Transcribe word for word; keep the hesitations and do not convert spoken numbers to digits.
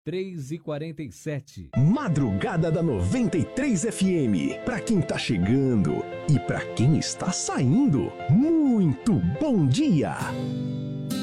três e quarenta e sete. Madrugada da noventa e três F M. Pra quem tá chegando e pra quem está saindo, muito bom dia!